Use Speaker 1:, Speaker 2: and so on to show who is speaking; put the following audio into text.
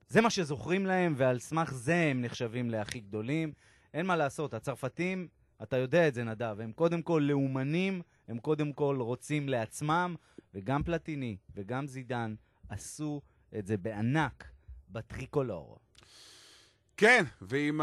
Speaker 1: זה מה שזוכרים להם, ועל סמך זה הם נחשבים להכי גדולים. אין מה לעשות, הצרפתים, אתה יודע את זה נדב, הם קודם כל לאומנים, הם קודם כל רוצים לעצמם, וגם פלטיני וגם זידן עשו את זה בענק בטריקולור.
Speaker 2: כן, ועם